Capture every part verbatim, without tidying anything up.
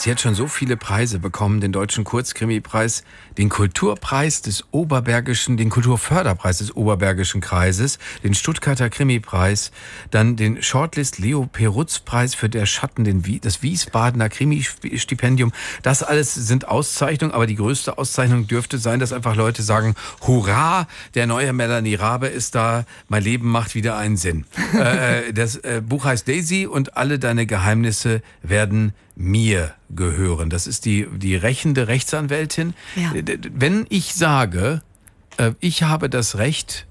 Sie hat schon so viele Preise bekommen, den Deutschen Kurzkrimi-Preis, den Kulturpreis des Oberbergischen, den Kulturförderpreis des Oberbergischen Kreises, den Stuttgarter Krimipreis, dann den Shortlist Leo Perutz-Preis für Der Schatten, den, das Wiesbadener Krimi-Stipendium. Das alles sind Auszeichnungen, aber die größte Auszeichnung dürfte sein, dass einfach Leute sagen, hurra, der neue Melanie Rabe ist da, mein Leben macht wieder einen Sinn. äh, das äh, Buch heißt Daisy und alle deine Geheimnisse werden mir gehören. Das ist die, die rächende Rechtsanwältin. Ja. Wenn ich sage, ich habe das Recht,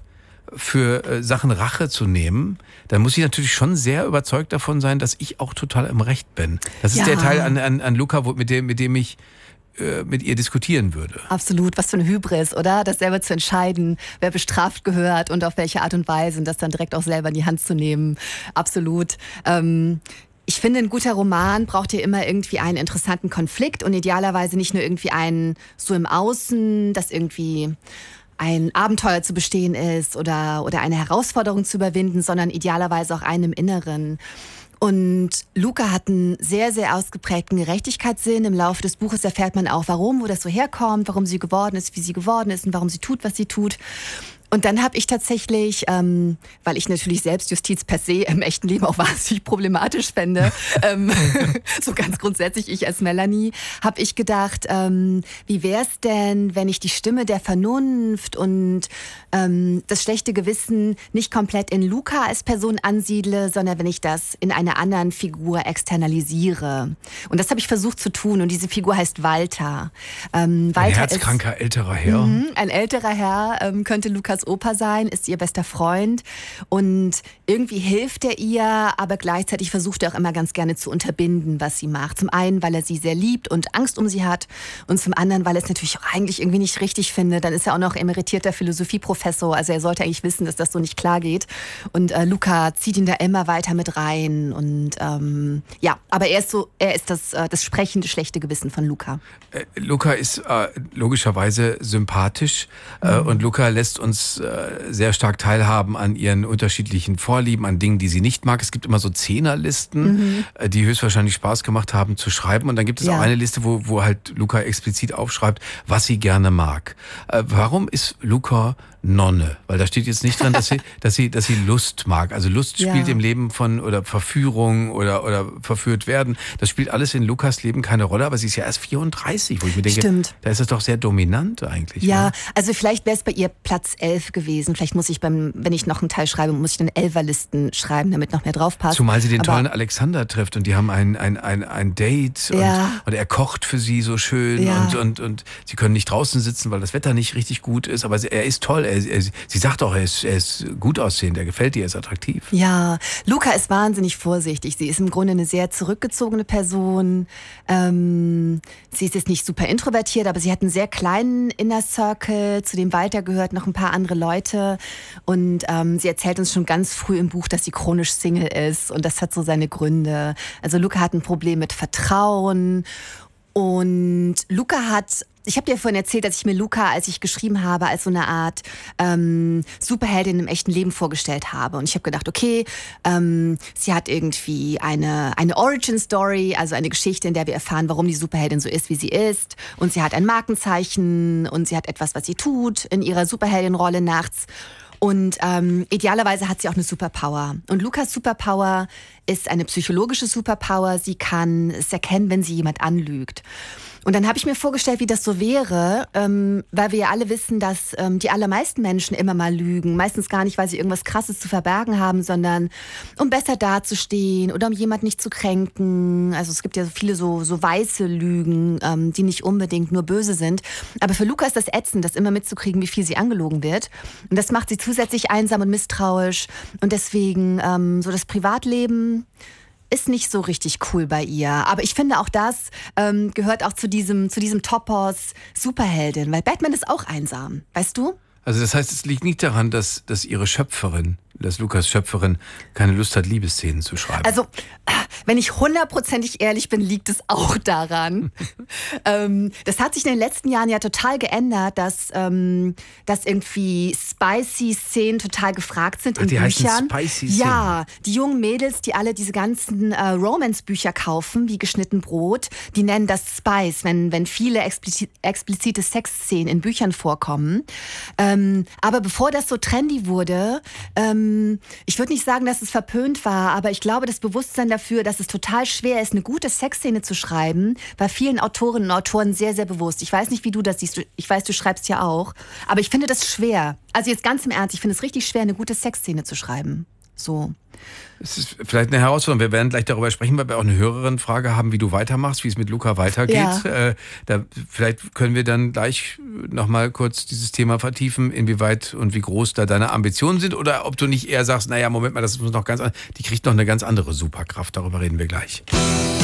für Sachen Rache zu nehmen, dann muss ich natürlich schon sehr überzeugt davon sein, dass ich auch total im Recht bin. Das ist ja der Teil an, an, an Luca, mit dem, mit dem ich mit ihr diskutieren würde. Absolut, was für ein Hybris, oder? Das selber zu entscheiden, wer bestraft gehört und auf welche Art und Weise und das dann direkt auch selber in die Hand zu nehmen. Absolut. Ähm Ich finde, ein guter Roman braucht ja immer irgendwie einen interessanten Konflikt und idealerweise nicht nur irgendwie einen so im Außen, dass irgendwie ein Abenteuer zu bestehen ist oder, oder eine Herausforderung zu überwinden, sondern idealerweise auch einen im Inneren. Und Luca hat einen sehr, sehr ausgeprägten Gerechtigkeitssinn. Im Laufe des Buches erfährt man auch, warum, wo das so herkommt, warum sie geworden ist, wie sie geworden ist und warum sie tut, was sie tut. Und dann habe ich tatsächlich, ähm, weil ich natürlich Selbstjustiz per se im echten Leben auch wahnsinnig problematisch fände, ähm, so ganz grundsätzlich ich als Melanie, habe ich gedacht, ähm, wie wär's denn, wenn ich die Stimme der Vernunft und ähm, das schlechte Gewissen nicht komplett in Luca als Person ansiedle, sondern wenn ich das in einer anderen Figur externalisiere. Und das habe ich versucht zu tun und diese Figur heißt Walter. Ähm, Walter ein herzkranker ist, älterer Herr. Mh, ein älterer Herr ähm, könnte Lukas Opa sein, ist ihr bester Freund und irgendwie hilft er ihr, aber gleichzeitig versucht er auch immer ganz gerne zu unterbinden, was sie macht. Zum einen, weil er sie sehr liebt und Angst um sie hat und zum anderen, weil er es natürlich auch eigentlich irgendwie nicht richtig findet. Dann ist er auch noch emeritierter Philosophieprofessor, also er sollte eigentlich wissen, dass das so nicht klar geht und äh, Luca zieht ihn da immer weiter mit rein und ähm, ja, aber er ist so, er ist das, äh, das sprechende schlechte Gewissen von Luca. Äh, Luca ist äh, logischerweise sympathisch äh, mhm. und Luca lässt uns sehr stark teilhaben an ihren unterschiedlichen Vorlieben, an Dingen, die sie nicht mag. Es gibt immer so Zehnerlisten, mhm. die höchstwahrscheinlich Spaß gemacht haben zu schreiben. Und dann gibt es ja. auch eine Liste, wo, wo halt Luca explizit aufschreibt, was sie gerne mag. Äh, warum ist Luca Nonne? Weil da steht jetzt nicht dran, dass sie, dass sie, dass sie Lust mag. Also Lust spielt ja. im Leben von, oder Verführung oder, oder verführt werden. Das spielt alles in Lukas Leben keine Rolle, aber sie ist ja erst vierunddreißig, wo ich mir denke, Stimmt. da ist es doch sehr dominant eigentlich. Ja, ne? Also vielleicht wäre es bei ihr Platz elf gewesen. Vielleicht muss ich beim, wenn ich noch einen Teil schreibe, muss ich dann Elferlisten schreiben, damit noch mehr drauf passt. Zumal sie den aber tollen Alexander trifft und die haben ein, ein, ein, ein Date und, ja. und er kocht für sie so schön ja. und, und, und sie können nicht draußen sitzen, weil das Wetter nicht richtig gut ist, aber er ist toll. Er, er, sie sagt auch, er ist, er ist gut aussehend, er gefällt ihr, er ist attraktiv. Ja, Luca ist wahnsinnig vorsichtig. Sie ist im Grunde eine sehr zurückgezogene Person. Ähm, sie ist jetzt nicht super introvertiert, aber sie hat einen sehr kleinen Inner Circle, zu dem Walter gehört noch ein paar andere Leute. Und ähm, sie erzählt uns schon ganz früh im Buch, dass sie chronisch Single ist. Und das hat so seine Gründe. Also Luca hat ein Problem mit Vertrauen. Und Luca hat, ich habe dir vorhin erzählt, dass ich mir Luca, als ich geschrieben habe, als so eine Art ähm, Superheldin im echten Leben vorgestellt habe. Und ich habe gedacht, okay, ähm, sie hat irgendwie eine, eine Origin-Story, also eine Geschichte, in der wir erfahren, warum die Superheldin so ist, wie sie ist. Und sie hat ein Markenzeichen und sie hat etwas, was sie tut in ihrer Superheldin-Rolle nachts. Und ähm, idealerweise hat sie auch eine Superpower. Und Lukas Superpower ist eine psychologische Superpower. Sie kann es erkennen, wenn sie jemand anlügt. Und dann habe ich mir vorgestellt, wie das so wäre, ähm, weil wir ja alle wissen, dass ähm, die allermeisten Menschen immer mal lügen. Meistens gar nicht, weil sie irgendwas Krasses zu verbergen haben, sondern um besser dazustehen oder um jemand nicht zu kränken. Also es gibt ja so viele so, so weiße Lügen, ähm, die nicht unbedingt nur böse sind. Aber für Luca ist das ätzend, das immer mitzukriegen, wie viel sie angelogen wird. Und das macht sie zusätzlich einsam und misstrauisch. Und deswegen ähm, so das Privatleben ist nicht so richtig cool bei ihr. Aber ich finde auch das ähm, gehört auch zu diesem, zu diesem Topos Superheldin, weil Batman ist auch einsam, weißt du? Also das heißt, es liegt nicht daran, dass, dass ihre Schöpferin dass Lukas Schöpferin keine Lust hat, Liebesszenen zu schreiben? Also, wenn ich hundertprozentig ehrlich bin, liegt es auch daran. ähm, das hat sich in den letzten Jahren ja total geändert, dass, ähm, dass irgendwie spicy Szenen total gefragt sind Ach, in die Büchern. Spicy Szenen. Ja, die jungen Mädels, die alle diese ganzen äh, Romance-Bücher kaufen, wie geschnitten Brot, die nennen das Spice, wenn, wenn viele explizit, explizite Sexszenen in Büchern vorkommen. Ähm, aber bevor das so trendy wurde, ähm, ich würde nicht sagen, dass es verpönt war, aber ich glaube, das Bewusstsein dafür, dass es total schwer ist, eine gute Sexszene zu schreiben, war vielen Autorinnen und Autoren sehr, sehr bewusst. Ich weiß nicht, wie du das siehst. Ich weiß, du schreibst ja auch. Aber ich finde das schwer. Also jetzt ganz im Ernst, ich finde es richtig schwer, eine gute Sexszene zu schreiben. So. Es ist vielleicht eine Herausforderung. Wir werden gleich darüber sprechen, weil wir auch eine Hörerin-Frage haben, wie du weitermachst, wie es mit Luca weitergeht. Ja. Äh, da, vielleicht können wir dann gleich nochmal kurz dieses Thema vertiefen, inwieweit und wie groß da deine Ambitionen sind oder ob du nicht eher sagst, naja, Moment mal, das muss noch ganz, die kriegt noch eine ganz andere Superkraft. Darüber reden wir gleich.